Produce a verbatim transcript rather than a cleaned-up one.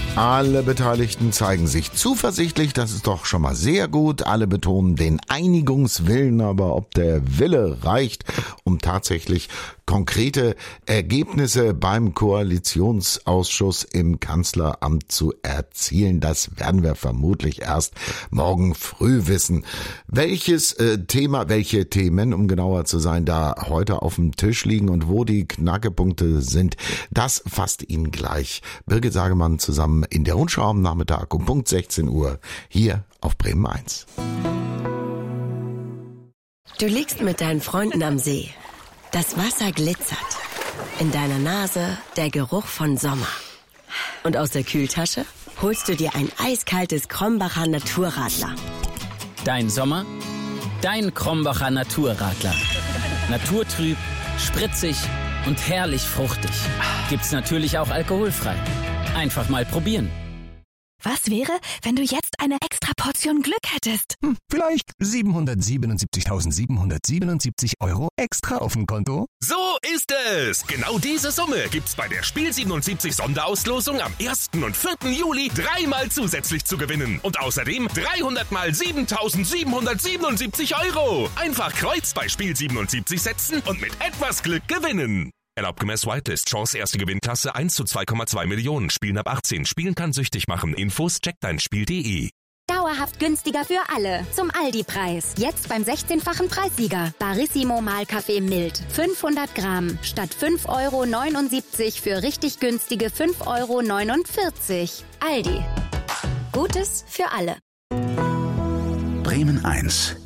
Alle Beteiligten zeigen sich zuversichtlich, das ist doch schon mal sehr gut. Alle betonen den Einigungswillen, aber ob der Wille reicht, um tatsächlich konkrete Ergebnisse beim Koalitionsausschuss im Kanzleramt zu erzielen, das werden wir vermutlich erst morgen früh wissen. Welches äh, Thema, welche Themen, um genauer zu sein, da heute auf dem Tisch liegen und wo die Knackepunkte sind, das fasst Ihnen gleich Birgit Sagemann zusammen in der Rundschau am Nachmittag um Punkt sechzehn Uhr hier auf Bremen eins. Du liegst mit deinen Freunden am See. Das Wasser glitzert. In deiner Nase der Geruch von Sommer. Und aus der Kühltasche holst du dir ein eiskaltes Krombacher Naturradler. Dein Sommer, dein Krombacher Naturradler. Naturtrüb, spritzig und herrlich fruchtig. Gibt's natürlich auch alkoholfrei. Einfach mal probieren. Was wäre, wenn du jetzt eine extra Portion Glück hättest? Hm, vielleicht siebenhundertsiebenundsiebzigtausendsiebenhundertsiebenundsiebzig Euro extra auf dem Konto? So ist es! Genau diese Summe gibt's bei der Spiel siebenundsiebzig Sonderauslosung am ersten und vierten Juli dreimal zusätzlich zu gewinnen. Und außerdem dreihundert mal siebentausendsiebenhundertsiebenundsiebzig Euro. Einfach Kreuz bei Spiel siebenundsiebzig setzen und mit etwas Glück gewinnen. Erlaubt gemäß Whitelist. Chance erste Gewinnklasse eins zu zwei Komma zwei Millionen. Spielen ab achtzehn. Spielen kann süchtig machen. Infos checkt dein Spiel punkt de. Dauerhaft günstiger für alle. Zum Aldi-Preis. Jetzt beim sechzehnfachen Preissieger. Barissimo Mahlkaffee mild. fünfhundert Gramm. Statt fünf Euro neunundsiebzig für richtig günstige fünf Euro neunundvierzig. Aldi. Gutes für alle. Bremen eins.